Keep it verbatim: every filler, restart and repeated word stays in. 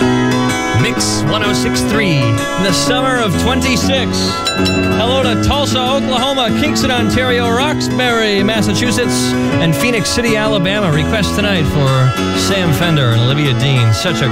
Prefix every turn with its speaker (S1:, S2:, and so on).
S1: Mix one oh six point three, the summer of twenty-six. Hello to Tulsa, Oklahoma, Kingston, Ontario, Roxbury, Massachusetts, and Phoenix City, Alabama. Request tonight for Sam Fender and Olivia Dean. Such a